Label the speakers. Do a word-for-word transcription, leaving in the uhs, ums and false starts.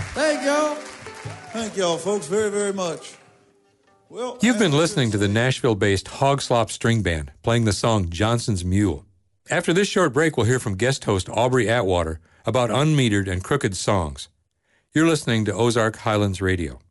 Speaker 1: Thank y'all. Thank y'all, folks, very, very much. Well,
Speaker 2: You've been listening to the Nashville-based Hog Slop String Band playing the song Johnson's Mule. After this short break, we'll hear from guest host Aubrey Atwater about unmetered and crooked songs. You're listening to Ozark Highlands Radio.